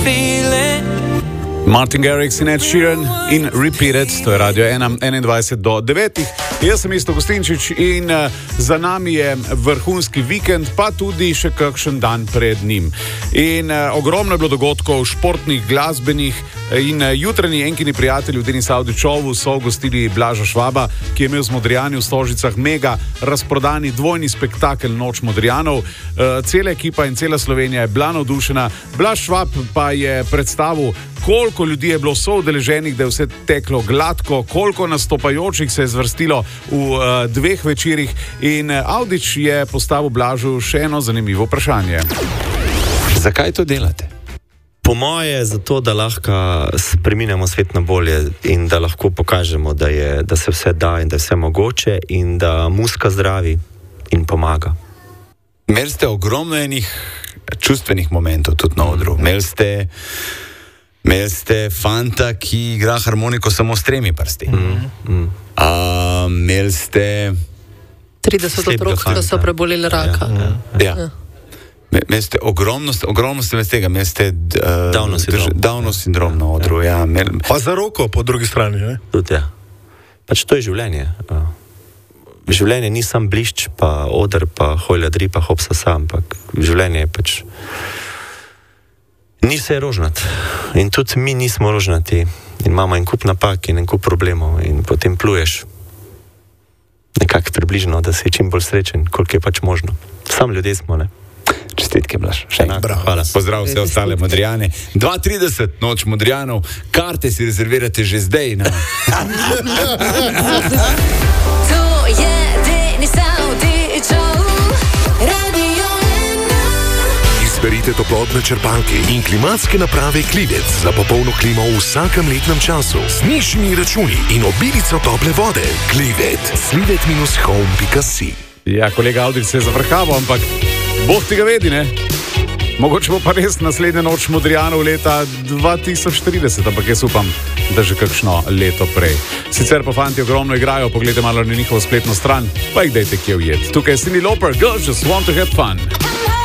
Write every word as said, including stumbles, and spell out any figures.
Martin Garrix in Ed Sheeran in Repeated, to je Radio ena, enaindvajset do devetih. Jaz sem Isto Gostinčič in uh, za nami je vrhunski vikend, pa tudi še kakšen dan pred njim. In uh, ogromno je bilo dogodkov, športnih, glasbenih in uh, jutranji enkini prijatelji v Denis Avdićovu so gostili Blaža Švaba, ki je imel z Modrijani v Stožicah mega razprodani dvojni spektakel Noč Modrijanov. Uh, cela ekipa in cela Slovenija je bila navdušena. Blaž Švab pa je predstavil, koliko ljudi je bilo soudeleženih, da je vse teklo gladko, koliko nastopajočih se je zvrstilo v uh, dveh večerih in uh, Avdić je postavil Blažu še eno zanimivo vprašanje. Zakaj to delate? Po moje zato, da lahko spreminjamo svet na bolje in da lahko pokažemo, da, je, da se vse da in da je vse mogoče in da muzika zdravi in pomaga. Imeli ste ogromno enih čustvenih momentov tudi na odru. Imeli ste Imeli ste fanta, ki igra harmoniko samo s tremi prsti. Mm, mm. A, imeli ste trideset otrok, ki so preboleli raka. Ja, ja. Ja. Imeli ste ogromno, ogromno ste tega, imeli ste uh, Downov sindrom. Downov sindrom na odru. Ja. Ja, imeli... Pa za roko po drugi strani, ne? Tudi, ja. Pač to je življenje. Življenje ni sam blišč, pa oder, pa hojladri, pa hopsa sam, ampak življenje je pač... Ni vse rožnat in tudi mi nismo rožnati in imamo en kup napak in en kup problemov in potem pluješ nekako približno, da si čim bolj srečen, koliko je pač možno. Sam ljudje smo, ne? Čestitke, Blaž. Še enkrat. Hvala. Pozdrav vse ostale Modrijane. dva trideset Noč Modrijanov. Karte si rezervirate že zdaj. No? To je Denis Avdićov, Radio ena. Izberite toplotne črpalke in klimatske naprave Klivec za popolno klimo v vsakem letnem času. Z nižjimi računi in obilico tople vode. Klivet. slivet dash home pika si. Ja, kolega Avdić se je zavrkaval, ampak Bog ti ga vedi, ne? Mogoče bo pa res naslednja Noč Modrijanov leta dva tisoč trideset, ampak jaz upam, da že kakšno leto prej. Sicer pa fanti ogromno igrajo, pogledajte malo na njihovo spletno stran, pa jih dajte kje ujet. Tukaj je Cyndi Lauper, Girls Just Want to Have Fun.